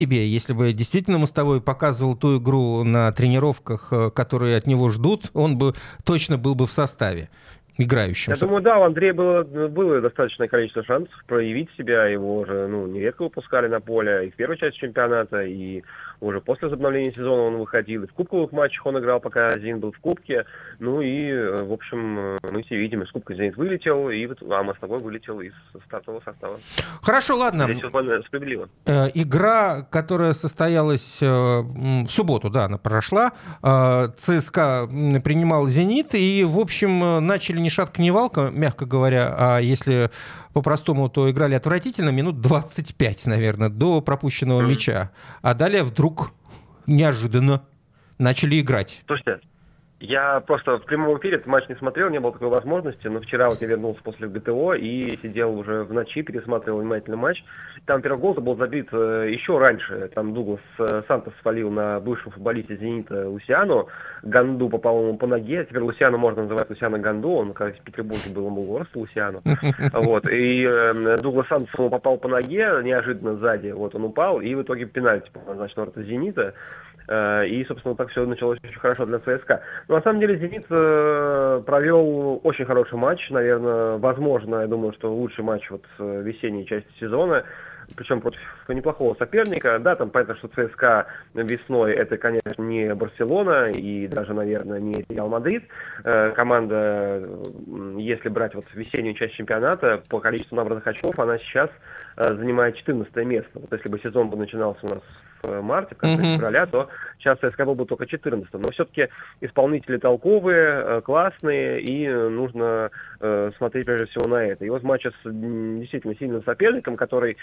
Тебе, если бы действительно Мостовой показывал ту игру на тренировках, которые от него ждут, он бы точно был бы в составе играющим. Я думаю, да, у Андрея было достаточное количество шансов проявить себя. Его уже нередко выпускали на поле и в первой части чемпионата, и уже после возобновления сезона он выходил. И в кубковых матчах он играл, пока «Зенит» был в Кубке. Ну и, в общем, мы все видим, из Кубка «Зенит» вылетел, а Мостовой вылетел из стартового состава. Хорошо, ладно. Здесь все справедливо. Игра, которая состоялась в субботу, да, она прошла. ЦСКА принимал «Зенит», и, в общем, начали ни шатка, ни валка, мягко говоря, а если по-простому, то играли отвратительно, минут 25, наверное, до пропущенного мяча. А далее вдруг неожиданно начали играть. Слушайте, я просто в прямом эфире этот матч не смотрел, не было такой возможности, но вчера вот я вернулся после ГТО и сидел уже в ночи, пересматривал внимательно матч. Там первый гол был забит еще раньше. Там Дуглас Сантос свалил на бывшего футболиста «Зенита» Лусиану. Ганду попал ему по ноге. Теперь Лусиану можно называть Лусиано Ганду. Он, когда в Петербурге был, он был рост Лусиану. Вот. И Дуглас Сантос ему попал по ноге неожиданно сзади. Вот он упал, и в итоге пенальти назначен ворота «Зенита». И, собственно, так все началось очень хорошо для ЦСКА. Но на самом деле «Зенит» провел очень хороший матч. Наверное, возможно, я думаю, что лучший матч вот весенней части сезона. Причем против неплохого соперника. Да, там понятно, что ЦСКА весной это, конечно, не Барселона и даже, наверное, не Реал Мадрид. Команда, если брать вот весеннюю часть чемпионата, по количеству набранных очков, она сейчас занимает 14 место. Вот если бы сезон бы начинался у нас в марте, в конце февраля, то сейчас ЦСКА был бы только 14. Но все-таки исполнители толковые, классные, и нужно смотреть прежде всего на это. И вот матч с действительно сильным соперником, который,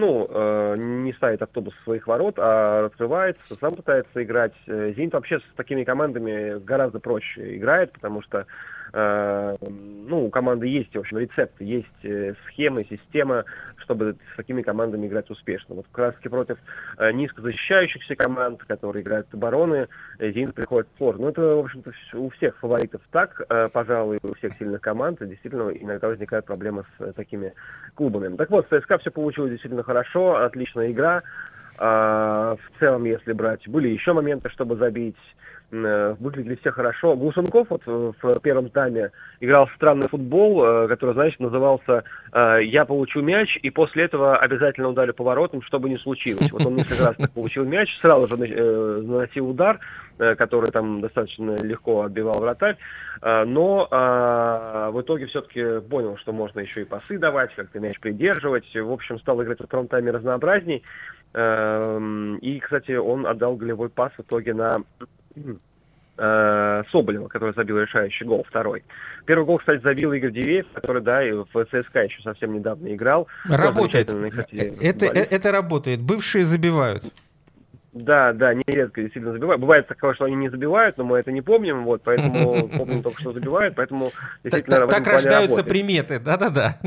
не ставит автобус в своих ворот, а открывается, сам пытается играть. «Зенит» вообще с такими командами гораздо проще играет, потому что у команды есть, в общем, рецепты, есть схемы, система, чтобы с такими командами играть успешно. Вот как раз таки против низко защищающихся команд, которые играют обороны, «Зенит» приходит сложно. Но это, в общем-то, у всех фаворитов так, пожалуй, у всех сильных команд, действительно, иногда возникают проблемы с такими клубами. Так вот, ЦСКА все получилось действительно хорошо, отличная игра. В целом, если брать, были еще моменты, чтобы забить. Выглядели все хорошо. Глушенков вот в первом тайме играл в странный футбол, который, знаешь, назывался «Я получу мяч, и после этого обязательно ударю поворотом, что бы ни случилось». Вот он несколько раз так получил мяч, сразу же наносил удар, который там достаточно легко отбивал вратарь, но в итоге все-таки понял, что можно еще и пасы давать, как-то мяч придерживать. В общем, стал играть во втором тайме разнообразней. И, кстати, он отдал голевой пас в итоге на Соболева, который забил решающий гол, второй. Первый гол, кстати, забил Игорь Дивеев, который, и в ЦСКА еще совсем недавно играл. Работает. Это работает. Бывшие забивают. Да, нередко действительно забивают. Бывает такое, что они не забивают, но мы это не помним, поэтому помним только, что забивают, поэтому действительно... Так рождаются приметы, да-да-да.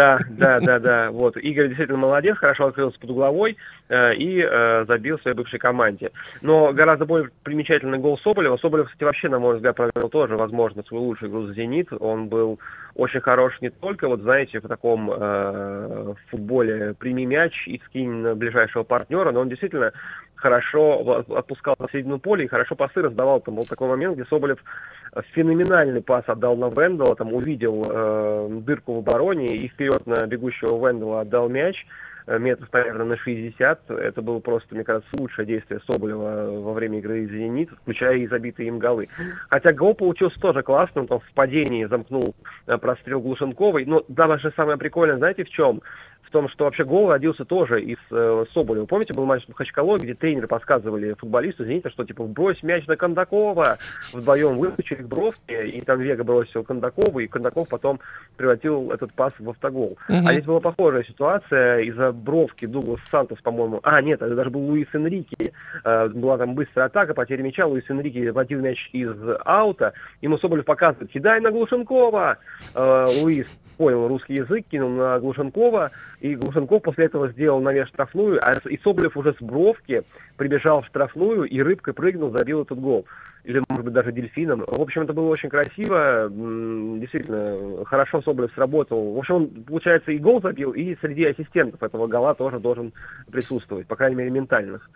Да, вот. Игорь действительно молодец, хорошо открылся под угловой и забил своей бывшей команде. Но гораздо более примечательный гол Соболева. Соболев, кстати, вообще, на мой взгляд, провел тоже, возможно, свою лучшую игру за «Зенит». Он был очень хорош не только, в таком футболе «прими мяч и скинь на ближайшего партнера», но он действительно хорошо отпускал на середину поля и хорошо пасы раздавал. Там был такой момент, где Соболев феноменальный пас отдал на Вендела, там увидел дырку в обороне и вперед на бегущего Вендела отдал мяч. Метров, наверное, на 60. Это было просто, мне кажется, лучшее действие Соболева во время игры из «Зенит», включая и забитые им голы. Хотя гол получился тоже классным, он в падении замкнул прострел Глушенковой. Но даже самое прикольное, знаете, в чем? В том, что вообще гол родился тоже из Соболева. Помните, был матч в Махачкале, где тренеры подсказывали футболисту «Зенита», что брось мяч на Кондакова. Вдвоем вытащили Бровки, и там Вега бросил Кондакова, и Кондаков потом превратил этот пас в автогол. А здесь была похожая ситуация из-за бровки Дуглас Сантос, по-моему. Нет, это даже был Луис Энрике. Была там быстрая атака, потеря мяча. Луис Энрике водил мяч из аута. Ему Соболев показывает: кидай на Глушенкова. Луис понял русский язык, кинул на Глушенкова. И Глушенков после этого сделал навес штрафную. И Соболев уже с бровки прибежал в штрафную и рыбкой прыгнул, забил этот гол. Или, может быть, даже дельфином. В общем, это было очень красиво. Действительно, хорошо Соболев сработал. В общем, он, получается, и гол забил, и среди ассистентов этого гола тоже должен присутствовать. По крайней мере, ментальных.